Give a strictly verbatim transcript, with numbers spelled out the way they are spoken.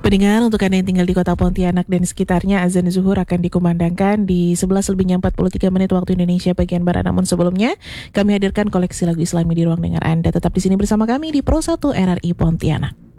Pendengar, untuk Anda yang tinggal di kota Pontianak dan sekitarnya, azan zuhur akan dikumandangkan di sebelas lebihnya empat puluh tiga menit waktu Indonesia bagian Barat. Namun sebelumnya, kami hadirkan koleksi lagu Islami di ruang dengar Anda. Tetap di sini bersama kami di Pro satu R R I Pontianak.